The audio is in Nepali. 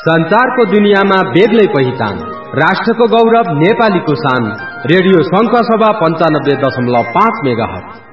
संचारको दुनियाँमा बेग्लै पहिचान, राष्ट्रको गौरव नेपालीको शान। Radio शंखसभा 95.5 megahertz.